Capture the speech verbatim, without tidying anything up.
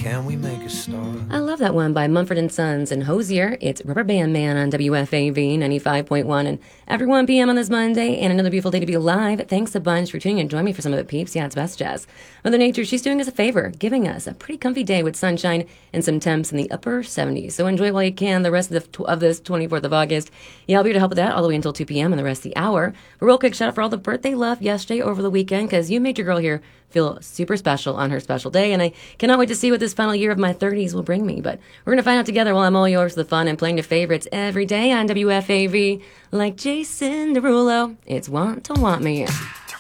can we make a start? I love that one by Mumford and Sons and Hosier. It's Rubber Band Man on W F A V ninety-five point one. And after one p.m. on this Monday, and another beautiful day to be alive, thanks a bunch for tuning in and joining me for some of it, peeps. Yeah, it's Best Jazz. Mother Nature, she's doing us a favor, giving us a pretty comfy day with sunshine and some temps in the upper seventies. So enjoy while you can the rest of, the, of this twenty-fourth of August. Yeah, I'll be here to help with that all the way until two p.m. and the rest of the hour. But real quick, shout out for all the birthday love yesterday over the weekend, because you made your girl here feel super special on her special day, and I cannot wait to see what this final year of my thirties will bring me. But we're going to find out together while I'm all yours for the fun and playing your favorites every day on W F A V. Like Jason Derulo, it's Want to Want Me.